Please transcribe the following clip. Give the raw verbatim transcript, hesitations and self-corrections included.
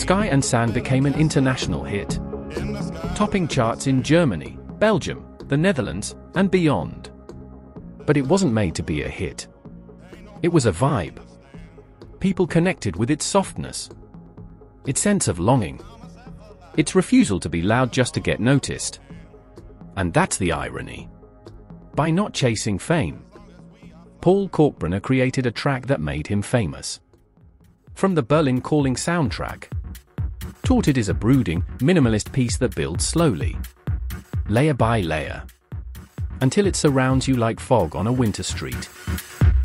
Sky and Sand became an international hit, topping charts in Germany, Belgium, the Netherlands, and beyond. But it wasn't made to be a hit. It was a vibe. People connected with its softness, its sense of longing, its refusal to be loud just to get noticed. And that's the irony. By not chasing fame, Paul Kalkbrenner created a track that made him famous. From the Berlin Calling soundtrack, Tortured is a brooding, minimalist piece that builds slowly, layer by layer, until it surrounds you like fog on a winter street.